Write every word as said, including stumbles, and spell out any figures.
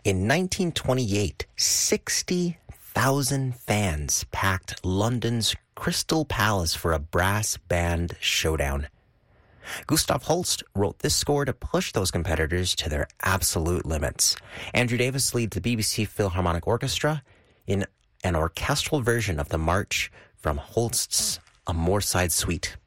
In nineteen twenty-eight, sixty thousand fans packed London's Crystal Palace for a brass band showdown. Gustav Holst wrote this score to push those competitors to their absolute limits. Andrew Davis leads the B B C Philharmonic Orchestra in an orchestral version of the march from Holst's A Moorside Suite.